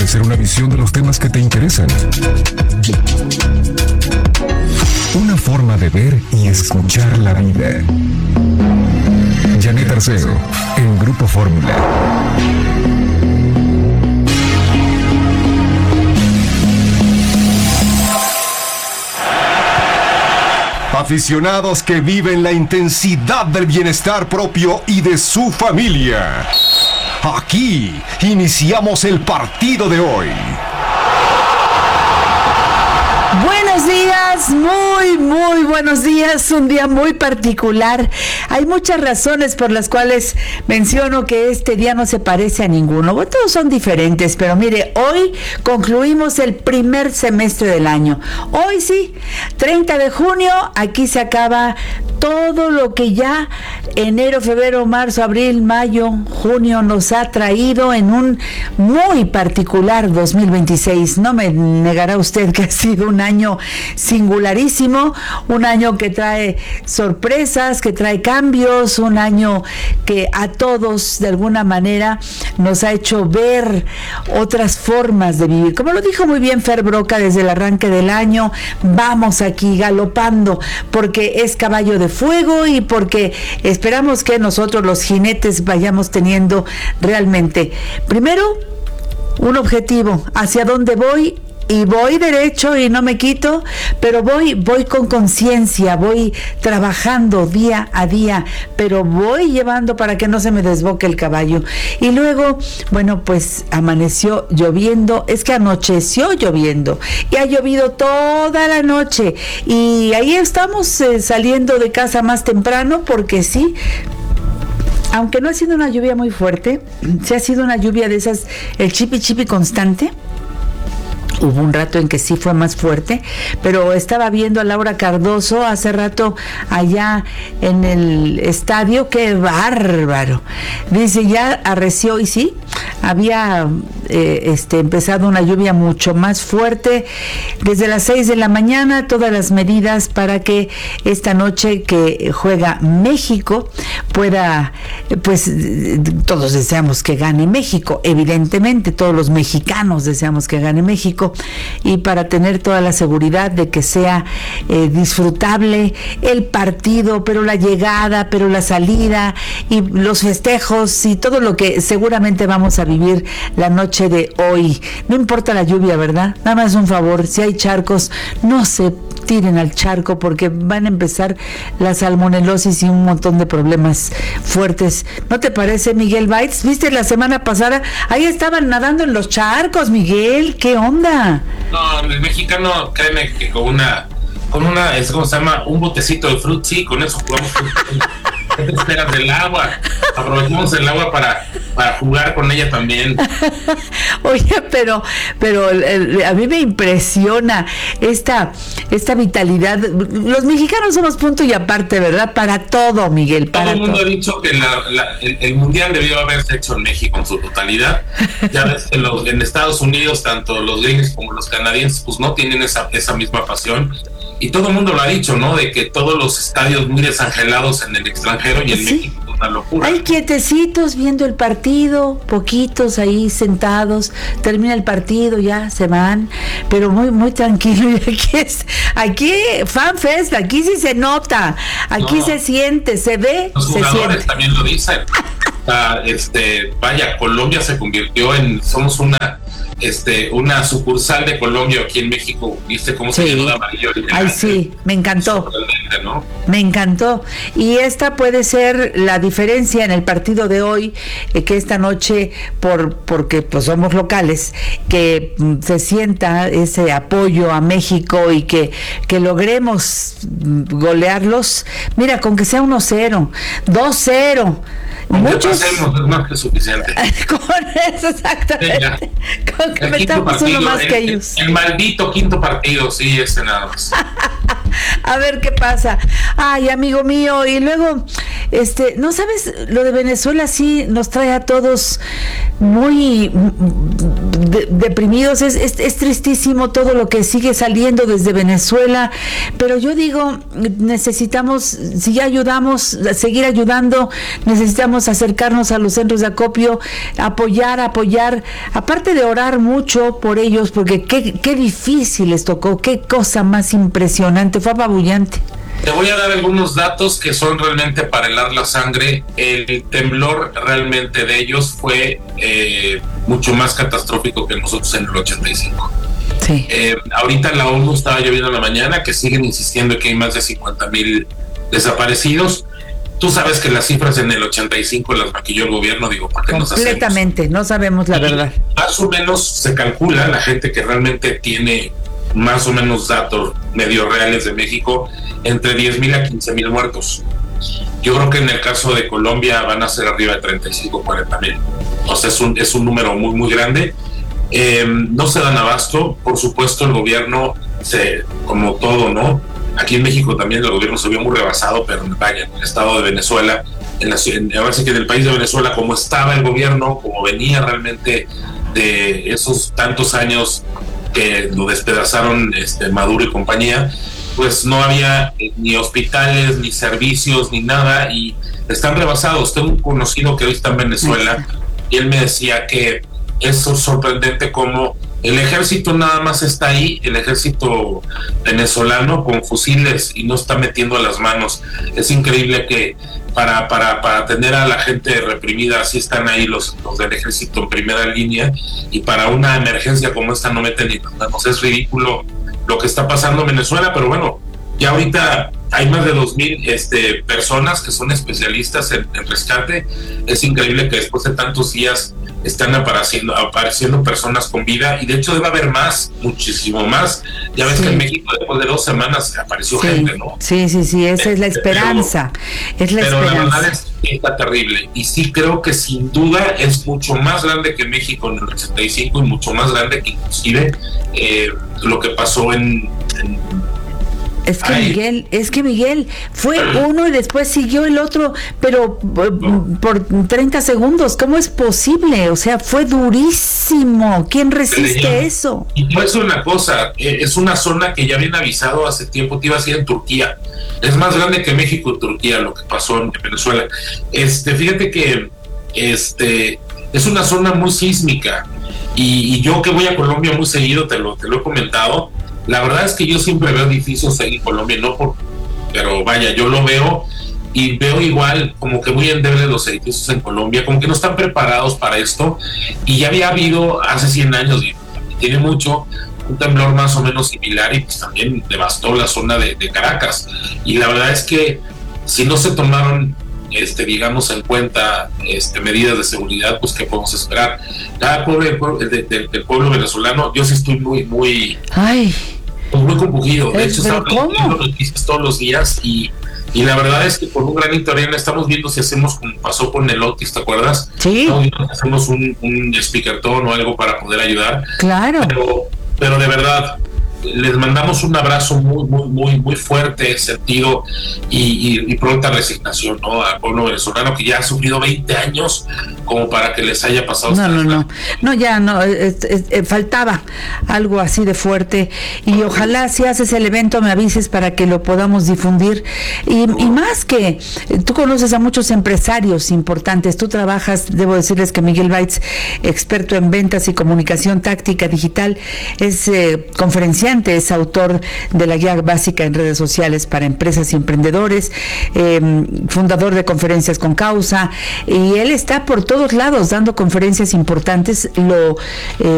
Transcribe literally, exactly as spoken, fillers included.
ofrecer una visión de los temas que te interesan. Una forma de ver y escuchar la vida. Janet Arceo, en Grupo Fórmula. Aficionados que viven la intensidad del bienestar propio y de su familia. Aquí iniciamos el partido de hoy. Buenos días, muy, muy buenos días, un día muy particular. Hay muchas razones por las cuales menciono que este día no se parece a ninguno. Bueno, todos son diferentes, pero mire, hoy concluimos el primer semestre del año. Hoy sí, treinta de junio, aquí se acaba todo lo que ya enero, febrero, marzo, abril, mayo, junio nos ha traído en un muy particular dos mil veintiséis. No me negará usted que ha sido un año singularísimo, un año que trae sorpresas, que trae cambios, un año que a todos de alguna manera nos ha hecho ver otras formas de vivir. Como lo dijo muy bien Fer Broca desde el arranque del año, vamos aquí galopando porque es caballo de fuego y porque esperamos que nosotros los jinetes vayamos teniendo realmente, primero, un objetivo, hacia dónde voy. Y voy derecho y no me quito, pero voy, voy con conciencia, voy trabajando día a día, pero voy llevando para que no se me desboque el caballo. Y luego, bueno, pues amaneció lloviendo, es que anocheció lloviendo y ha llovido toda la noche y ahí estamos eh, saliendo de casa más temprano porque sí. Aunque no ha sido una lluvia muy fuerte, sí ha sido una lluvia de esas, el chipi chipi constante. Hubo un rato en que sí fue más fuerte, pero estaba viendo a Laura Cardoso hace rato allá en el estadio, ¡qué bárbaro! Dice, ya arreció, y sí, había eh, este, empezado una lluvia mucho más fuerte desde las seis de la mañana, todas las medidas para que esta noche que juega México pueda, pues todos deseamos que gane México, evidentemente, todos los mexicanos deseamos que gane México, y para tener toda la seguridad de que sea eh, disfrutable el partido, pero la llegada, pero la salida y los festejos y todo lo que seguramente vamos a vivir la noche de hoy. No importa la lluvia, ¿verdad? Nada más un favor, si hay charcos, no se tiren al charco porque van a empezar la salmonelosis y un montón de problemas fuertes. ¿No te parece, Miguel Baitz? ¿Viste la semana pasada? Ahí estaban nadando en los charcos, Miguel. ¿Qué onda? No, el mexicano, créeme que con una, con una, es como se llama, un botecito de fruit, sí, con eso jugamos. ¿Qué te esperas del agua? Aprovechamos el agua para, para jugar con ella también. Oye, pero, pero el, a mí me impresiona esta, esta vitalidad. Los mexicanos somos punto y aparte, ¿verdad? Para todo, Miguel. Para todo el mundo todo. ha dicho que la, la, el, el mundial debió haberse hecho en México en su totalidad. Ya ves que los, en Estados Unidos, tanto los gringos como los canadienses, pues no tienen esa, esa misma pasión. Y todo el mundo lo ha dicho, ¿no? De que todos los estadios muy desangelados en el extranjero y en ¿sí? México es una locura. Hay quietecitos viendo el partido, poquitos ahí sentados, termina el partido, ya se van, pero muy muy tranquilo. Y aquí es, aquí FanFest, aquí sí se nota, aquí no, se siente, se ve, los se jugadores siente. También lo dicen. Ah, este, vaya, Colombia se convirtió en, somos una este una sucursal de Colombia aquí en México. ¿Viste cómo se sí. llenó de amarillo? Ay, sí, me encantó. ¿No? Me encantó. Y esta puede ser la diferencia en el partido de hoy, eh, que esta noche, por porque pues somos locales, que mm, se sienta ese apoyo a México y que, que logremos mm, golearlos. Mira, con que sea uno cero, dos cero. Muchos pasemos, es más que suficiente. Con eso, exactamente. Sí, con que el metamos partido, uno más el, que ellos. El, el maldito quinto partido, sí, ese nada más. A ver qué pasa. Ay, amigo mío, y luego, este, ¿no sabes? Lo de Venezuela sí nos trae a todos muy, de, deprimidos. Es, es, es tristísimo todo lo que sigue saliendo desde Venezuela, pero yo digo, necesitamos, si ya ayudamos, seguir ayudando, necesitamos acercarnos a los centros de acopio, apoyar, apoyar, aparte de orar mucho por ellos, porque qué, qué difícil les tocó, qué cosa más impresionante, fue apabullante. Te voy a dar algunos datos que son realmente para helar la sangre. El temblor realmente de ellos fue eh, mucho más catastrófico que nosotros en el ochenta y cinco. Sí. Eh, ahorita la ONU estaba lloviendo en la mañana que siguen insistiendo que hay más de cincuenta mil desaparecidos. Tú sabes que las cifras en el ochenta y cinco las maquilló el gobierno, digo, porque nos hacemos. Completamente, no sabemos la y verdad. Más o menos se calcula, la gente que realmente tiene más o menos datos medio reales de México, entre diez mil a quince mil muertos. Yo creo que en el caso de Colombia van a ser arriba de treinta y cinco, cuarenta mil. O sea, es un, es un número muy, muy grande. Eh, no se dan abasto. Por supuesto, el gobierno, se, como todo, ¿no? Aquí en México también el gobierno se vio muy rebasado, pero vaya, en el estado de Venezuela, en la, en, ahora sí que en el país de Venezuela, como estaba el gobierno, como venía realmente de esos tantos años que lo despedazaron este, Maduro y compañía, pues no había eh, ni hospitales, ni servicios, ni nada, y están rebasados. Tengo un conocido que hoy está en Venezuela, y él me decía que es sorprendente cómo el ejército nada más está ahí, el ejército venezolano con fusiles, y no está metiendo las manos. Es increíble que para, para, para tener a la gente reprimida, así están ahí los, los del ejército en primera línea, y para una emergencia como esta no meten ni las manos. Es ridículo lo que está pasando en Venezuela, pero bueno, ya ahorita hay más de dos mil este, personas que son especialistas en, en rescate. Es increíble que después de tantos días están apareciendo, apareciendo personas con vida, y de hecho debe haber más, muchísimo más. Ya ves sí. que en México después de dos semanas apareció sí. gente, ¿no? Sí, sí, sí, esa es la esperanza. Pero, es la pero esperanza. la verdad es que está terrible, y sí creo que sin duda es mucho más grande que México en el ochenta y cinco, y mucho más grande que inclusive eh, lo que pasó en, en Es que Ay. Miguel, es que Miguel fue uno y después siguió el otro, pero no. por treinta segundos. ¿Cómo es posible? O sea, fue durísimo. ¿Quién resiste eso? Y no es una cosa, es una zona que ya habían avisado hace tiempo que iba a ser en Turquía. Es más grande que México y Turquía lo que pasó en Venezuela. Este, fíjate que este es una zona muy sísmica, y, y yo que voy a Colombia muy seguido, te lo, te lo he comentado. La verdad es que yo siempre veo edificios ahí en Colombia, no por, pero vaya, yo lo veo y veo igual como que muy endebles los edificios en Colombia, como que no están preparados para esto. Y ya había habido hace cien años, y tiene mucho, un temblor más o menos similar, y pues también devastó la zona de, de Caracas. Y la verdad es que si no se tomaron este digamos en cuenta este medidas de seguridad, pues qué podemos esperar. Cada pueblo del de, de, de pueblo venezolano, yo sí estoy muy muy ay pues muy compungido. De hecho, estamos viendo noticias todos los días, y, y la verdad es que con un granito de arena estamos viendo si hacemos como pasó con el Otis, ¿te acuerdas? Sí. Hacemos un, un speakerton o algo para poder ayudar. Claro. Pero, pero de verdad, les mandamos un abrazo muy, muy, muy, muy fuerte, sentido y, y, y pronta resignación, ¿no? Al pueblo venezolano que ya ha sufrido veinte años como para que les haya pasado. No, no, no, no, ya no, es, es, es, faltaba algo así de fuerte, y ojalá si haces el evento me avises para que lo podamos difundir, y, y más que tú conoces a muchos empresarios importantes, tú trabajas, debo decirles que Miguel Baitz, experto en ventas y comunicación táctica digital, es eh, conferenciante, es autor de la guía básica en redes sociales para empresas y emprendedores, eh, fundador de Conferencias con Causa, y él está por todos lados dando conferencias importantes. Lo eh,